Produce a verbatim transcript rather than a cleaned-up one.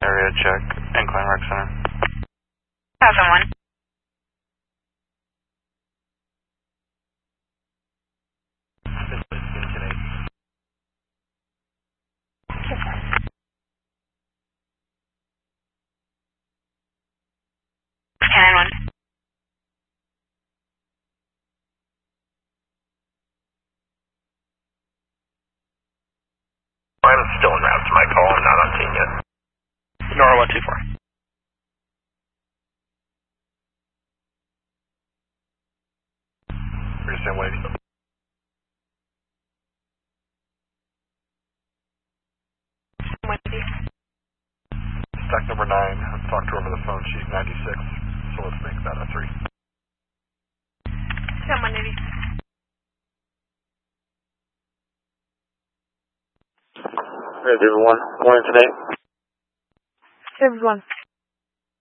Area check, Incline Rec Center. one thousand one. ten one. I'm still en route to my call. I'm not on scene yet. Nora one two four. Here's Sam Lady. Stack number nine. I've talked to her over the phone. She's ninety-six, so let's make that a three. Someone eighty. Red River one, morning today. River one.